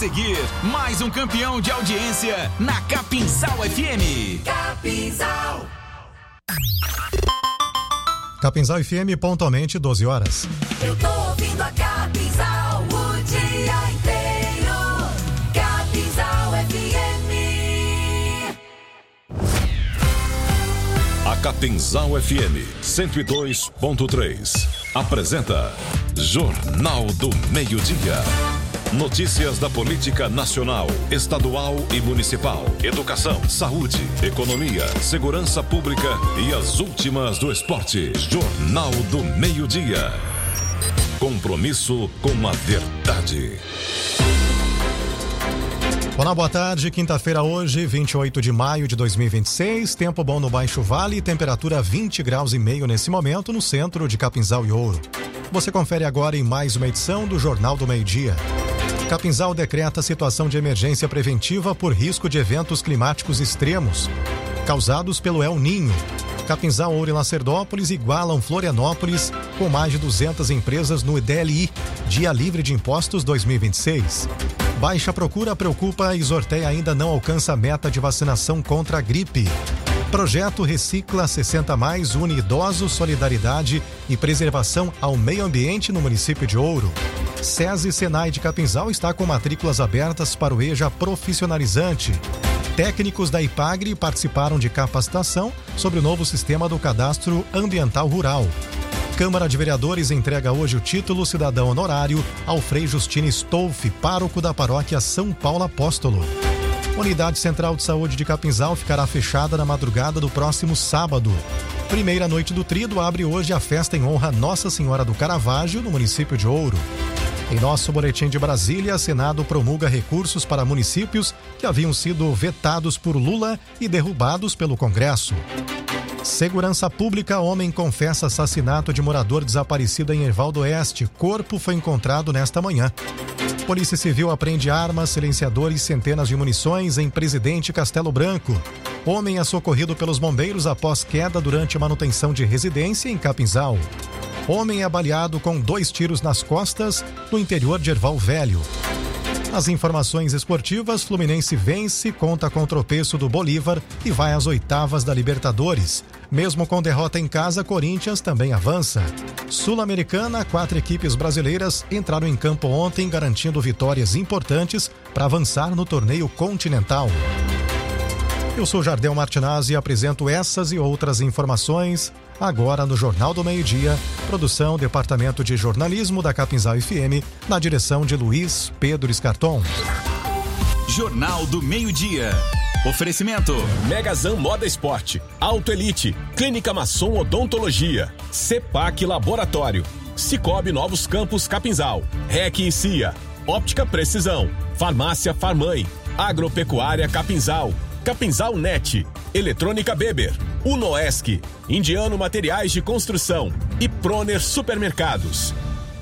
seguir, mais um campeão de audiência na Capinzal FM. Capinzal. Capinzal FM, pontualmente 12 horas. Eu tô ouvindo a Capinzal o dia inteiro. Capinzal FM. A Capinzal FM 102.3 apresenta Jornal do Meio-Dia. Notícias da política nacional, estadual e municipal, educação, saúde, economia, segurança pública e as últimas do esporte. Jornal do Meio-Dia. Compromisso com a verdade. Olá, boa tarde. Quinta-feira hoje, 28 de maio de 2026. Tempo bom no Baixo Vale, temperatura 20 graus e meio nesse momento no centro de Capinzal e Ouro. Você confere agora em mais uma edição do Jornal do Meio-Dia. Capinzal decreta situação de emergência preventiva por risco de eventos climáticos extremos causados pelo El Ninho. Capinzal, Ouro e Lacerdópolis igualam Florianópolis com mais de 200 empresas no DLI, Dia Livre de Impostos 2026. Baixa procura preocupa e Sorteia ainda não alcança a meta de vacinação contra a gripe. Projeto Recicla 60+, une idosos, solidariedade e preservação ao meio ambiente no município de Ouro. SESI Senai de Capinzal está com matrículas abertas para o EJA profissionalizante. Técnicos da IPAGRE participaram de capacitação sobre o novo sistema do Cadastro Ambiental Rural. Câmara de Vereadores entrega hoje o título cidadão honorário ao Frei Justino Stolfi, pároco da paróquia São Paulo Apóstolo. Unidade Central de Saúde de Capinzal ficará fechada na madrugada do próximo sábado. Primeira noite do Tríduo abre hoje a festa em honra a Nossa Senhora do Caravaggio, no município de Ouro. Em nosso boletim de Brasília, Senado promulga recursos para municípios que haviam sido vetados por Lula e derrubados pelo Congresso. Segurança Pública, homem confessa assassinato de morador desaparecido em Erval do Oeste. Corpo foi encontrado nesta manhã. Polícia Civil apreende armas, silenciadores e centenas de munições em Presidente Castelo Branco. Homem é socorrido pelos bombeiros após queda durante manutenção de residência em Capinzal. Homem é baleado com 2 tiros nas costas no interior de Erval Velho. As informações esportivas, Fluminense vence, conta com o tropeço do Bolívar e vai às oitavas da Libertadores. Mesmo com derrota em casa, Corinthians também avança. Sul-Americana, 4 equipes brasileiras entraram em campo ontem, garantindo vitórias importantes para avançar no torneio continental. Eu sou Jardel Martinazzi e apresento essas e outras informações agora no Jornal do Meio-Dia, produção Departamento de Jornalismo da Capinzal FM, na direção de Luiz Pedro Escarton. Jornal do Meio-Dia. Oferecimento: Megazan Moda Esporte, Auto Elite, Clínica Masson Odontologia, CEPAC Laboratório, Cicobi Novos Campos Capinzal, REC e CIA, Óptica Precisão, Farmácia Farmãe, Agropecuária Capinzal, Capinzal Net, Eletrônica Beber, Unoesc, Indiano Materiais de Construção e Proner Supermercados.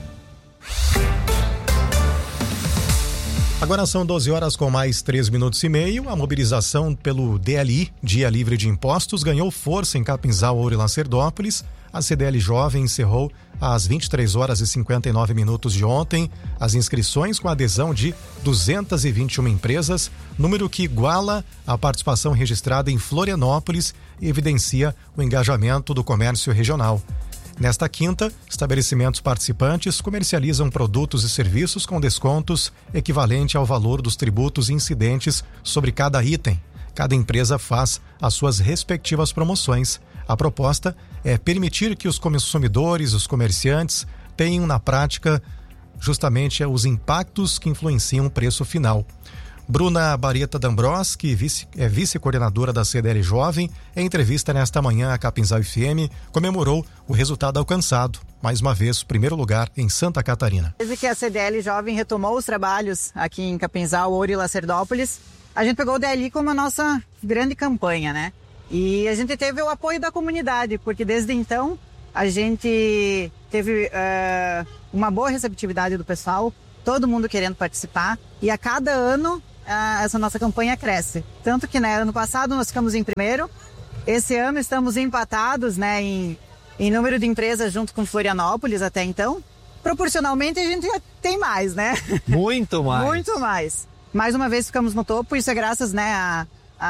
Agora são 12 horas com mais 3 minutos e meio. A mobilização pelo DLI, Dia Livre de Impostos, ganhou força em Capinzal, Ouro e Lacerdópolis. A CDL Jovem encerrou às 23 horas e 59 minutos de ontem as inscrições com adesão de 221 empresas, número que iguala a participação registrada em Florianópolis e evidencia o engajamento do comércio regional. Nesta quinta, estabelecimentos participantes comercializam produtos e serviços com descontos equivalente ao valor dos tributos incidentes sobre cada item. Cada empresa faz as suas respectivas promoções. A proposta é permitir que os consumidores, os comerciantes, tenham na prática justamente os impactos que influenciam o preço final. Bruna Bareta D'Ambros, que é vice-coordenadora da CDL Jovem, em entrevista nesta manhã à Capinzal FM, comemorou o resultado alcançado. Mais uma vez, primeiro lugar em Santa Catarina. Desde que a CDL Jovem retomou os trabalhos aqui em Capinzal, Ouro e Lacerdópolis, a gente pegou o DLI como a nossa grande campanha, né? E a gente teve o apoio da comunidade, porque desde então a gente teve uma boa receptividade do pessoal, todo mundo querendo participar, e a cada ano essa nossa campanha cresce. Tanto que, né, ano passado nós ficamos em primeiro, esse ano estamos empatados, né, em número de empresas junto com Florianópolis até então, proporcionalmente a gente tem mais, né? Muito mais. Muito mais. Mais uma vez ficamos no topo, isso é graças, né,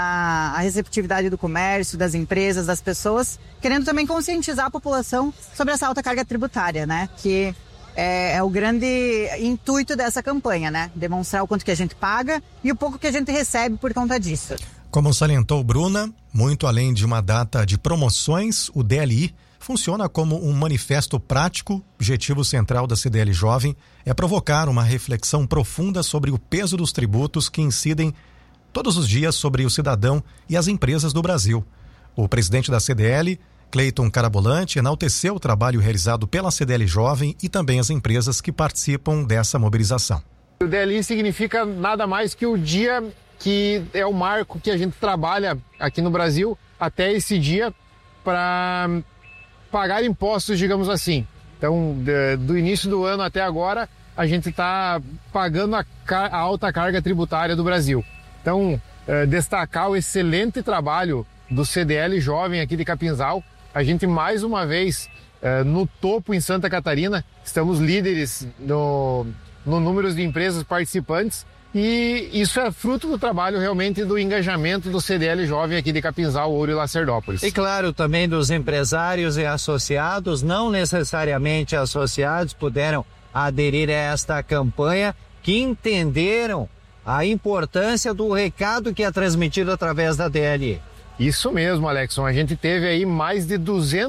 à receptividade do comércio, das empresas, das pessoas, querendo também conscientizar a população sobre essa alta carga tributária, né? Que é o grande intuito dessa campanha, né? Demonstrar o quanto que a gente paga e o pouco que a gente recebe por conta disso. Como salientou Bruna, muito além de uma data de promoções, o DLI funciona como um manifesto prático. O objetivo central da CDL Jovem é provocar uma reflexão profunda sobre o peso dos tributos que incidem todos os dias sobre o cidadão e as empresas do Brasil. O presidente da CDL, Cleiton Carabolante, enalteceu o trabalho realizado pela CDL Jovem e também as empresas que participam dessa mobilização. O DLI significa nada mais que o dia que é o marco que a gente trabalha aqui no Brasil até esse dia para pagar impostos, digamos assim. Então, do início do ano até agora, a gente está pagando a alta carga tributária do Brasil. Então, destacar o excelente trabalho do CDL Jovem aqui de Capinzal. A gente, mais uma vez, no topo em Santa Catarina, estamos líderes no número de empresas participantes. E isso é fruto do trabalho realmente do engajamento do CDL Jovem aqui de Capinzal, Ouro e Lacerdópolis. E claro, também dos empresários e associados, não necessariamente associados, puderam aderir a esta campanha, que entenderam a importância do recado que é transmitido através da DLI. Isso mesmo, Alexson. A gente teve aí mais de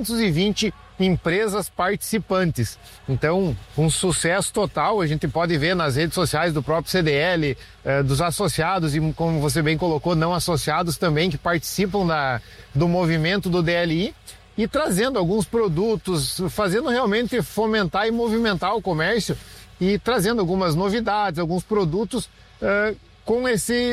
220 empresas participantes. Então, um sucesso total. A gente pode ver nas redes sociais do próprio CDL, dos associados e, como você bem colocou, não associados também, que participam do movimento do DLI e trazendo alguns produtos, fazendo realmente fomentar e movimentar o comércio e trazendo algumas novidades, alguns produtos com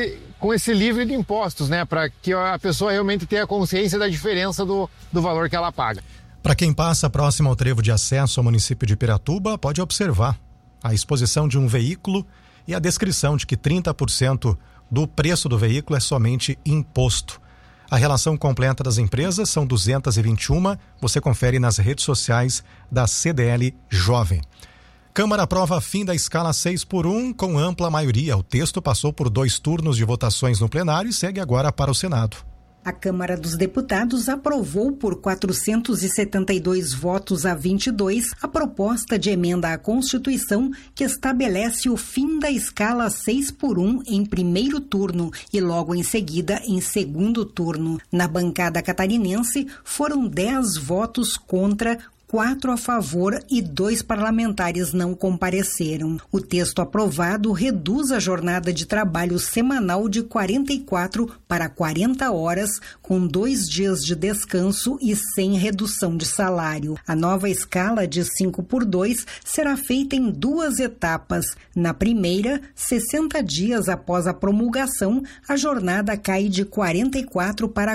esse livre de impostos, né? Para que a pessoa realmente tenha consciência da diferença do valor que ela paga. Para quem passa próximo ao trevo de acesso ao município de Piratuba, pode observar a exposição de um veículo e a descrição de que 30% do preço do veículo é somente imposto. A relação completa das empresas são 221, você confere nas redes sociais da CDL Jovem. Câmara aprova fim da escala 6x1 com ampla maioria. O texto passou por 2 turnos de votações no plenário e segue agora para o Senado. A Câmara dos Deputados aprovou por 472 votos a 22 a proposta de emenda à Constituição que estabelece o fim da escala 6x1 em primeiro turno e logo em seguida em segundo turno. Na bancada catarinense, foram 10 votos contra, 4 a favor e 2 parlamentares não compareceram. O texto aprovado reduz a jornada de trabalho semanal de 44 para 40 horas, com 2 dias de descanso e sem redução de salário. A nova escala de 5x2 será feita em 2 etapas. Na primeira, 60 dias após a promulgação, a jornada cai de 44 para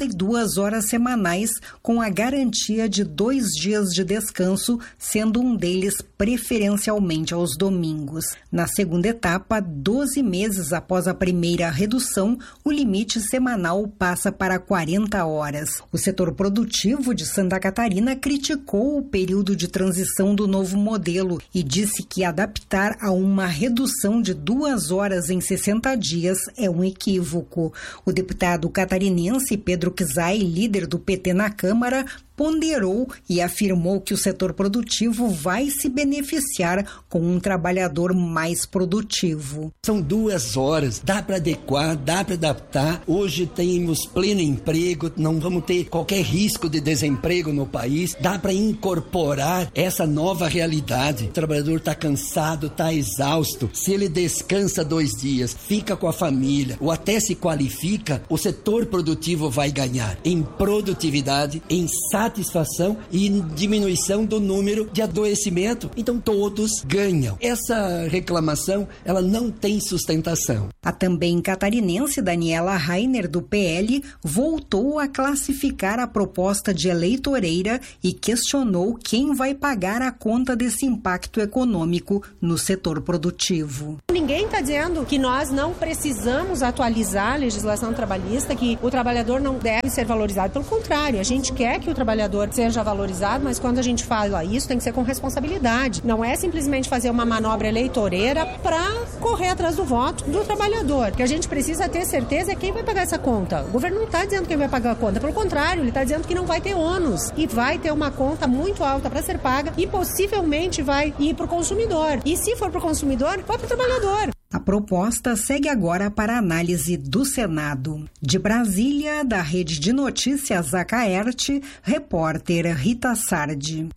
42 horas semanais, com a garantia de 2 dias de descanso, sendo um deles preferencialmente aos domingos. Na segunda etapa, 12 meses após a primeira redução, o limite semanal passa para 40 horas. O setor produtivo de Santa Catarina criticou o período de transição do novo modelo e disse que adaptar a uma redução de 2 horas em 60 dias é um equívoco. O deputado catarinense Pedro Kizai, líder do PT na Câmara, ponderou e afirmou que o setor produtivo vai se beneficiar com um trabalhador mais produtivo. São 2 horas, dá para adequar, dá para adaptar. Hoje temos pleno emprego, não vamos ter qualquer risco de desemprego no país. Dá para incorporar essa nova realidade. O trabalhador está cansado, está exausto. Se ele descansa 2 dias, fica com a família ou até se qualifica, o setor produtivo vai ganhar em produtividade, em satisfação e em diminuição do número de adoecimento. Então todos ganham. Essa reclamação, ela não tem sustentação. A também catarinense Daniela Rainer, do PL, voltou a classificar a proposta de eleitoreira e questionou quem vai pagar a conta desse impacto econômico no setor produtivo. Ninguém está dizendo que nós não precisamos atualizar a legislação trabalhista, que o trabalhador não deve ser valorizado. Pelo contrário, a gente quer que o trabalhador trabalhador seja valorizado, mas quando a gente fala isso, tem que ser com responsabilidade. Não é simplesmente fazer uma manobra eleitoreira para correr atrás do voto do trabalhador. O que a gente precisa ter certeza é quem vai pagar essa conta. O governo não está dizendo quem vai pagar a conta, pelo contrário, ele está dizendo que não vai ter ônus e vai ter uma conta muito alta para ser paga e possivelmente vai ir para o consumidor. E se for para o consumidor, vai para o trabalhador. A proposta segue agora para análise do Senado. De Brasília, da Rede de Notícias Acaerte, repórter Rita Sardi.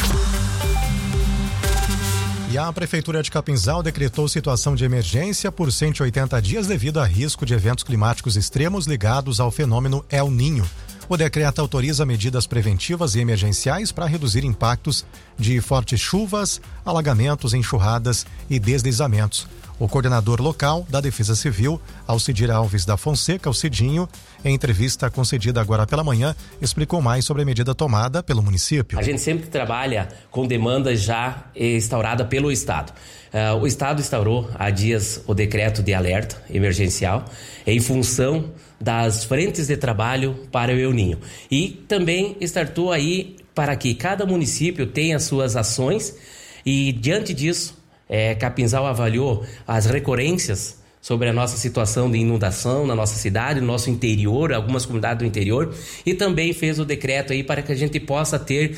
E a Prefeitura de Capinzal decretou situação de emergência por 180 dias devido a risco de eventos climáticos extremos ligados ao fenômeno El Niño. O decreto autoriza medidas preventivas e emergenciais para reduzir impactos de fortes chuvas, alagamentos, enxurradas e deslizamentos. O coordenador local da Defesa Civil, Alcidir Alves da Fonseca, o Cidinho, em entrevista concedida agora pela manhã, explicou mais sobre a medida tomada pelo município. A gente sempre trabalha com demanda já instaurada pelo Estado. O Estado instaurou há dias o decreto de alerta emergencial em função das frentes de trabalho para o El Niño. E também startou aí para que cada município tenha suas ações e, diante disso, Capinzal avaliou as recorrências sobre a nossa situação de inundação na nossa cidade, no nosso interior, algumas comunidades do interior, e também fez o decreto aí para que a gente possa ter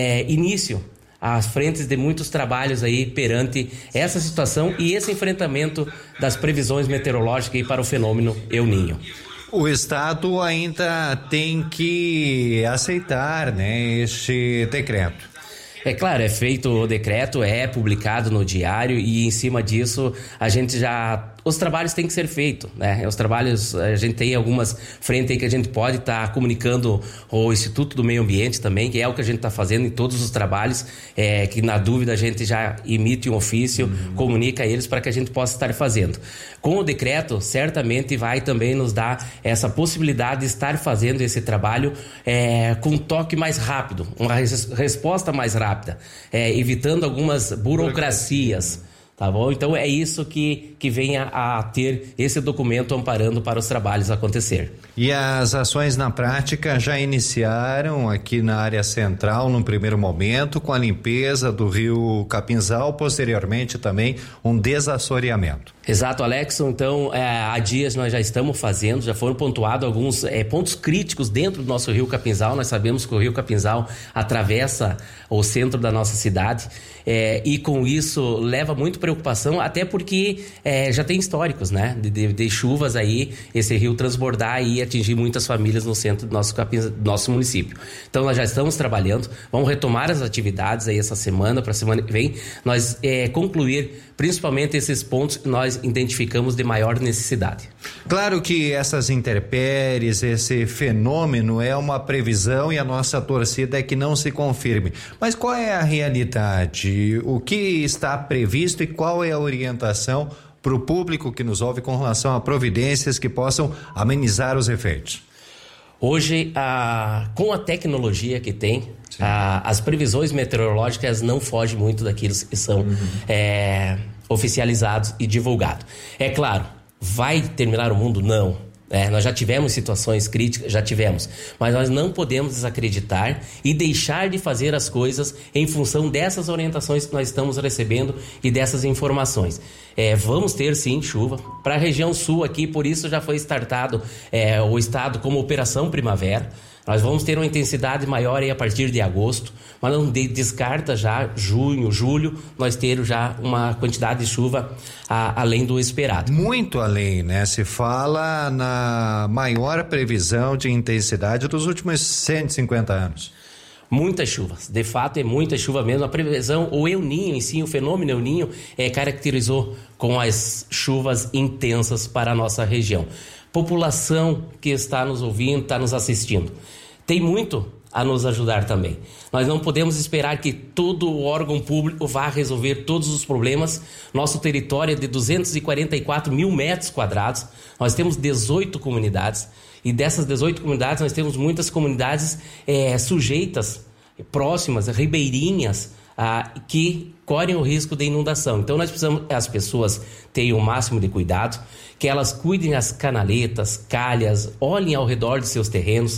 início às frentes de muitos trabalhos aí perante essa situação e esse enfrentamento das previsões meteorológicas aí para o fenômeno El Niño. O Estado ainda tem que aceitar, este decreto. É claro, é feito o decreto, é publicado no diário e em cima disso a gente já... Os trabalhos têm que ser feitos, né? Os trabalhos, a gente tem algumas frentes aí que a gente pode estar comunicando o Instituto do Meio Ambiente também, que é o que a gente está fazendo em todos os trabalhos, que na dúvida a gente já emite um ofício, comunica a eles para que a gente possa estar fazendo. Com o decreto, certamente vai também nos dar essa possibilidade de estar fazendo esse trabalho com um toque mais rápido, uma resposta mais rápida, evitando algumas burocracias. Tá bom? Então é isso que venha a ter esse documento amparando para os trabalhos acontecer. E as ações na prática já iniciaram aqui na área central no primeiro momento com a limpeza do rio Capinzal, posteriormente também um desassoreamento. Exato, Alexson. Então, há dias nós já estamos fazendo, já foram pontuados alguns pontos críticos dentro do nosso rio Capinzal. Nós sabemos que o rio Capinzal atravessa o centro da nossa cidade e com isso leva muito preocupação, até porque já tem históricos, né? De chuvas aí, esse rio transbordar e atingir muitas famílias no centro do nosso município. Então, nós já estamos trabalhando, vamos retomar as atividades aí essa semana, para a semana que vem, nós concluir principalmente esses pontos que nós identificamos de maior necessidade. Claro que essas intempéries, esse fenômeno é uma previsão e a nossa torcida é que não se confirme. Mas qual é a realidade? O que está previsto e qual é a orientação para o público que nos ouve com relação a providências que possam amenizar os efeitos? Hoje, com a tecnologia que tem, as previsões meteorológicas não fogem muito daqueles que são oficializados e divulgados. É claro, vai terminar o mundo? Não. Nós já tivemos situações críticas, mas nós não podemos desacreditar e deixar de fazer as coisas em função dessas orientações que nós estamos recebendo e dessas informações. Vamos ter sim chuva para a região sul aqui, por isso já foi startado o estado como Operação Primavera. Nós vamos ter uma intensidade maior aí a partir de agosto, mas não descarta já junho, julho, nós ter já uma quantidade de chuva além do esperado. Muito além, né? Se fala na maior previsão de intensidade dos últimos 150 anos. Muitas chuvas, de fato é muita chuva mesmo. A previsão, o El Niño em si, o fenômeno El Niño caracterizou com as chuvas intensas para a nossa região. População que está nos ouvindo, está nos assistindo, tem muito a nos ajudar também. Nós não podemos esperar que todo o órgão público vá resolver todos os problemas. Nosso território é de 244 mil metros quadrados, nós temos 18 comunidades e dessas 18 comunidades nós temos muitas comunidades sujeitas, próximas, ribeirinhas, que correm o risco de inundação. Então nós precisamos que as pessoas tenham o máximo de cuidado, que elas cuidem as canaletas, calhas, olhem ao redor de seus terrenos,